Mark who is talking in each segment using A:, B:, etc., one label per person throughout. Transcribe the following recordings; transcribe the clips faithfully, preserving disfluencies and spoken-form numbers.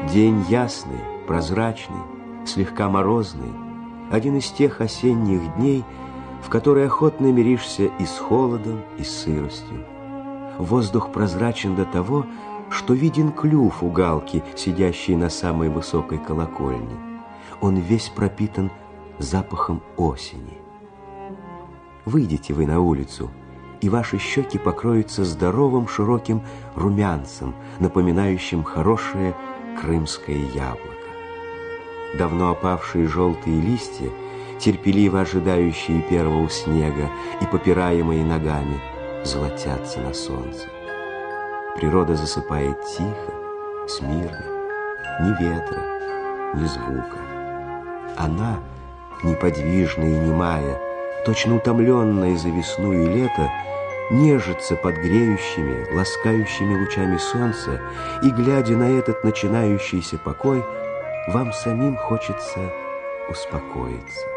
A: День ясный, прозрачный, слегка морозный, один из тех осенних дней, в которые охотно миришься и с холодом, и с сыростью. Воздух прозрачен до того, что виден клюв у галки, сидящей на самой высокой колокольне. Он весь пропитан запахом осени. Выйдете вы на улицу, и ваши щеки покроются здоровым широким румянцем, напоминающим хорошее крымское яблоко. Давно опавшие желтые листья, терпеливо ожидающие первого снега и попираемые ногами, золотятся на солнце. Природа засыпает тихо, смирно, ни ветра, ни звука. Она, неподвижная и немая, точно утомленная за весну и лето, нежится под греющими, ласкающими лучами солнца, и, глядя на этот начинающийся покой, вам самим хочется успокоиться.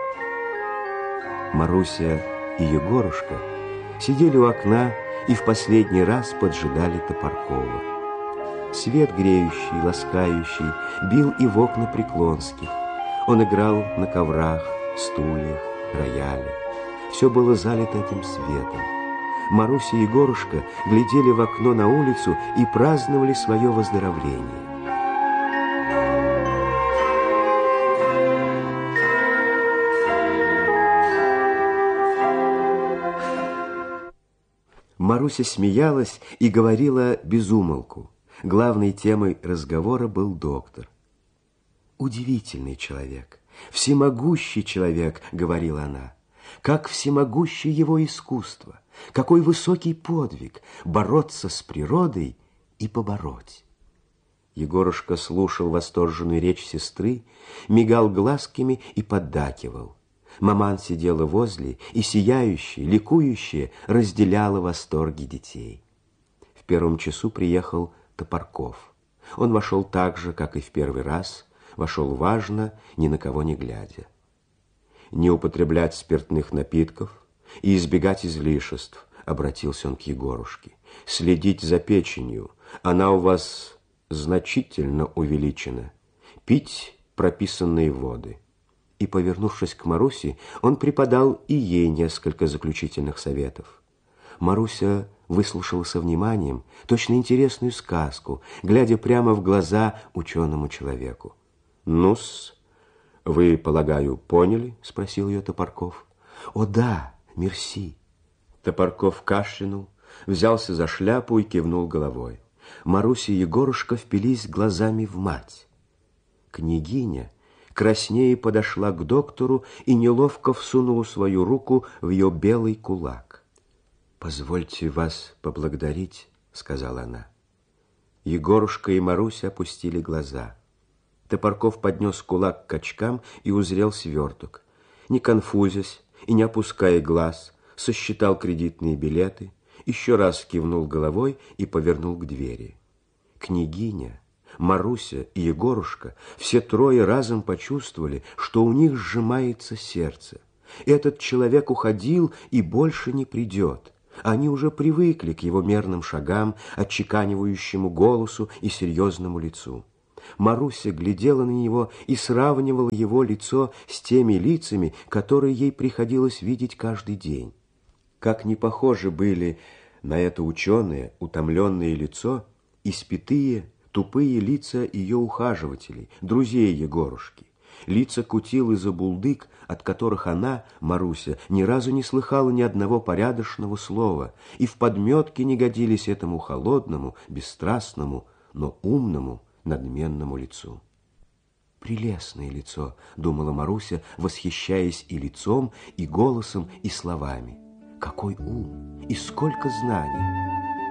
A: Маруся и Егорушка сидели у окна и в последний раз поджидали Топоркова. Свет греющий, ласкающий, бил и в окна Преклонских. Он играл на коврах, стульях, рояле. Все было залито этим светом. Маруся и Егорушка глядели в окно на улицу и праздновали свое выздоровление. Маруся смеялась и говорила без умолку. Главной темой разговора был доктор. «Удивительный человек, всемогущий человек», — говорила она. «Как всемогуще его искусство, какой высокий подвиг бороться с природой и побороть». Егорушка слушал восторженную речь сестры, мигал глазками и поддакивал. Маман сидела возле и, сияющая, ликующая, разделяла восторги детей. В первом часу приехал Топорков. Он вошел так же, как и в первый раз, вошел важно, ни на кого не глядя. «Не употреблять спиртных напитков и избегать излишеств», — обратился он к Егорушке. «Следить за печенью, она у вас значительно увеличена. Пить прописанные воды». И, повернувшись к Марусе, он преподал и ей несколько заключительных советов. Маруся выслушала со вниманием точно интересную сказку, глядя прямо в глаза ученому человеку. «Ну-с, вы, полагаю, поняли?» — спросил ее Топорков. «О да, мерси». Топорков кашлянул, взялся за шляпу и кивнул головой. Маруся и Егорушка впились глазами в мать. Княгиня краснее подошла к доктору и неловко всунула свою руку в ее белый кулак. «Позвольте вас поблагодарить», — сказала она. Егорушка и Маруся опустили глаза. Топорков поднес кулак к очкам и узрел сверток. Не конфузясь и не опуская глаз, сосчитал кредитные билеты, еще раз кивнул головой и повернул к двери. Княгиня, Маруся и Егорушка, все трое разом почувствовали, что у них сжимается сердце. Этот человек уходил и больше не придет. Они уже привыкли к его мерным шагам, отчеканивающему голосу и серьезному лицу. Маруся глядела на него и сравнивала его лицо с теми лицами, которые ей приходилось видеть каждый день. Как не похожи были на это ученое, утомленное лицо, испитые, тупые лица ее ухаживателей, друзей Егорушки, лица Кутил и Забулдык, от которых она, Маруся, ни разу не слыхала ни одного порядочного слова, и в подметке не годились этому холодному, бесстрастному, но умному, надменному лицу. «Прелестное лицо», — думала Маруся, восхищаясь и лицом, и голосом, и словами. «Какой ум, и сколько знаний!»